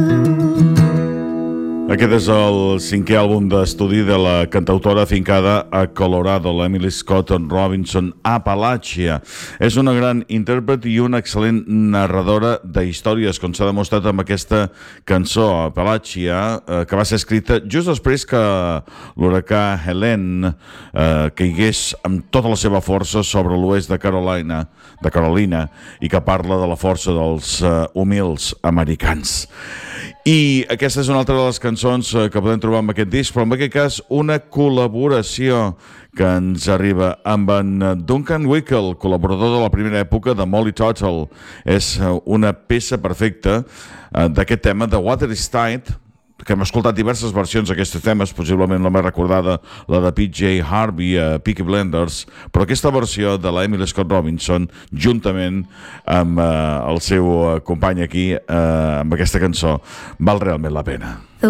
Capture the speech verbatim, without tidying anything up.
Aquest és el cinquè àlbum d'estudi de la cantautora afincada a Colorado, l'Emily Scott Robinson, Appalachia. És una gran intèrpret i una excel·lent narradora d'històries, com s'ha demostrat amb aquesta cançó, Appalachia, eh, que va ser escrita just després que l'huracà Helene eh, caigués amb tota la seva força sobre l'oest de Carolina, de Carolina, i que parla de la força dels eh, humils americans. I aquesta és una altra de les cançons que podem trobar en aquest disc, però en aquest cas una col·laboració que ens arriba amb en Duncan Wickel, col·laborador de la primera època de Molly Tuttle. És una peça perfecta d'aquest tema de Water is Tight, que hem escoltat diverses versions d'aquests temes, possiblement la més recordada, la de P J Harvey a Peaky Blinders, però aquesta versió de la Emily Scott Robinson, juntament amb eh, el seu company aquí, eh, amb aquesta cançó, val realment la pena.